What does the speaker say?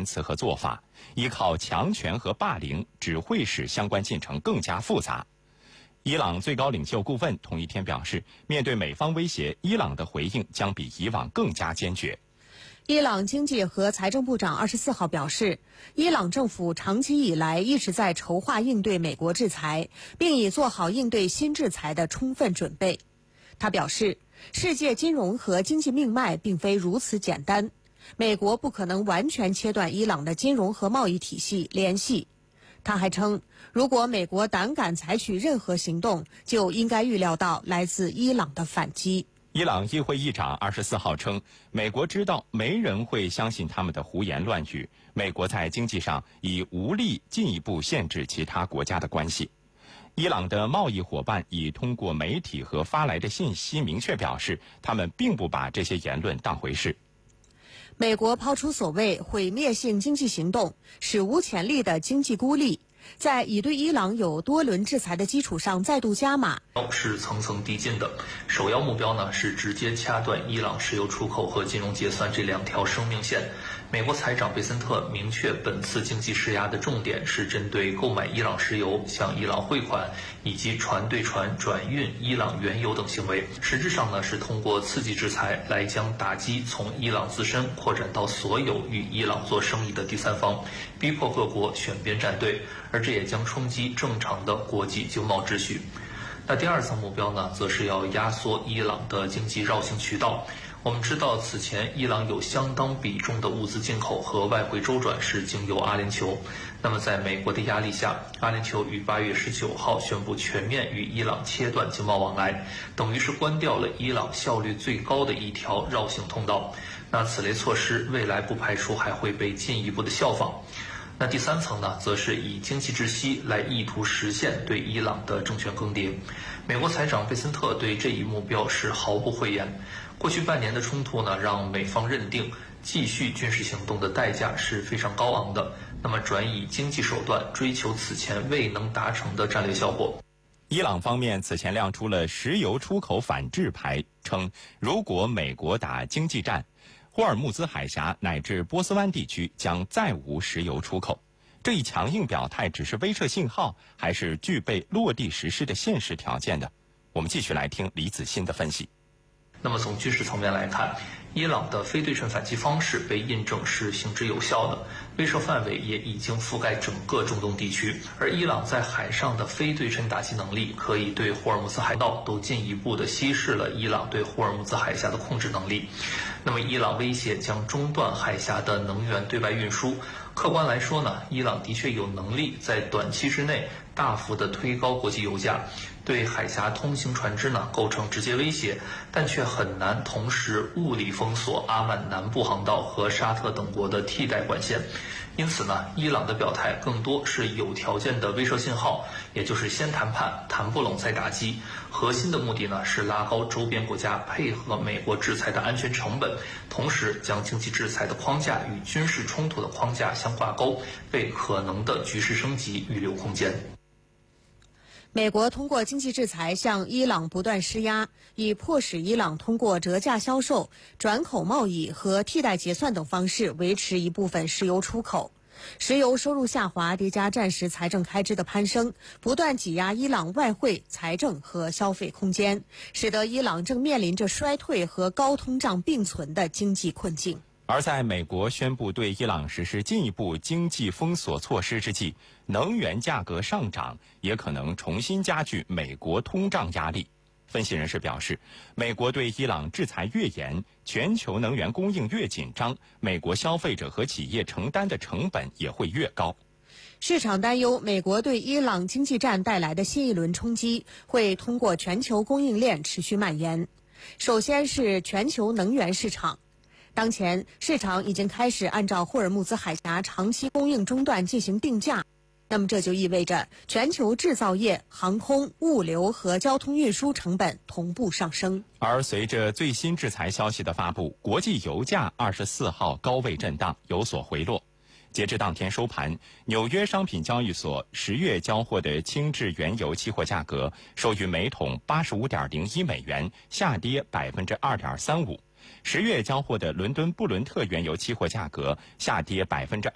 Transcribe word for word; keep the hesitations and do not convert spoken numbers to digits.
词和做法，依靠强权和霸凌只会使相关进程更加复杂。伊朗最高领袖顾问同一天表示，面对美方威胁，伊朗的回应将比以往更加坚决。 伊朗经济和财政部长二十四号表示，伊朗政府长期以来一直在筹划应对美国制裁，并已做好应对新制裁的充分准备。他表示，世界金融和经济命脉并非如此简单，美国不可能完全切断伊朗的金融和贸易体系联系。他还称，如果美国胆敢采取任何行动，就应该预料到来自伊朗的反击。 伊朗议会议长二十四号称，美国知道没人会相信他们的胡言乱语，美国在经济上已无力进一步限制其他国家的关系。伊朗的贸易伙伴已通过媒体和发来的信息明确表示，他们并不把这些言论当回事。 美国抛出所谓毁灭性经济行动，史无前例的经济孤立，在已对伊朗有多轮制裁的基础上再度加码， 是层层递进的。首要目标呢是直接掐断伊朗石油出口和金融结算这两条生命线。美国财长贝森特明确，本次经济施压的重点是针对购买伊朗石油、向伊朗汇款以及船对船转运伊朗原油等行为。实质上呢是通过刺激制裁来将打击从伊朗自身扩展到所有与伊朗做生意的第三方，逼迫各国选边站队，而这也将冲击正常的国际经贸秩序。那第二层目标呢，则是要压缩伊朗的经济绕行渠道。我们知道，此前伊朗有相当比重的物资进口和外汇周转是经由阿联酋。那么，在美国的压力下，阿联酋于八月十九号宣布全面与伊朗切断经贸往来，等于是关掉了伊朗效率最高的一条绕行通道。那此类措施未来不排除还会被进一步的效仿。那第三层呢，则是以经济窒息来意图实现对伊朗的政权更迭。美国财长贝森特对这一目标是毫不讳言。过去半年的冲突呢，让美方认定继续军事行动的代价是非常高昂的，那么转以经济手段追求此前未能达成的战略效果。 伊朗方面此前亮出了石油出口反制牌，称如果美国打经济战，霍尔木兹海峡乃至波斯湾地区将再无石油出口。这一强硬表态只是威慑信号，还是具备落地实施的现实条件呢？我们继续来听李子欣的分析。 那么从军事层面来看，伊朗的非对称反击方式被印证是行之有效的，威慑范围也已经覆盖整个中东地区。而伊朗在海上的非对称打击能力，可以对霍尔木兹海盗都进一步的稀释了伊朗对霍尔木兹海峡的控制能力。那么伊朗威胁将中断海峡的能源对外运输。客观来说呢，伊朗的确有能力在短期之内大幅的推高国际油价，对海峡通行船只呢构成直接威胁，但却很难同时物理封锁阿曼南部航道和沙特等国的替代管线。因此呢，伊朗的表态更多是有条件的威慑信号，也就是先谈判，谈不拢再打击。核心的目的呢是拉高周边国家配合美国制裁的安全成本，同时将经济制裁的框架与军事冲突的框架相挂钩，为可能的局势升级预留空间。 美国通过经济制裁向伊朗不断施压，以迫使伊朗通过折价销售、转口贸易和替代结算等方式维持一部分石油出口。石油收入下滑叠加战时财政开支的攀升，不断挤压伊朗外汇、财政和消费空间，使得伊朗正面临着衰退和高通胀并存的经济困境。 而在美国宣布对伊朗实施进一步经济封锁措施之际，能源价格上涨也可能重新加剧美国通胀压力。分析人士表示，美国对伊朗制裁越严，全球能源供应越紧张，美国消费者和企业承担的成本也会越高。 市场担忧美国对伊朗经济战带来的新一轮冲击会通过全球供应链持续蔓延。首先是全球能源市场。当前市场已经开始按照霍尔木兹海峡长期供应中断进行定价，那么这就意味着全球制造业、航空、物流和交通运输成本同步上升。 而随着最新制裁消息的发布，国际油价二十四号高位震荡，有所回落。截至当天收盘，纽约商品交易所十月交货的轻质原油期货价格收于每桶八十五点零一美元，下跌百分之二点三五。十月交货的伦敦布伦特原油期货价格下跌百分之